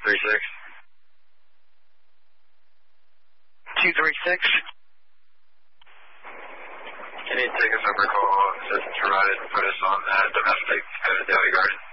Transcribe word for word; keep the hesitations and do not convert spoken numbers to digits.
three six. two three six. Can you take us over call assistance provided and put us on uh, domestic uh, Daly Garden?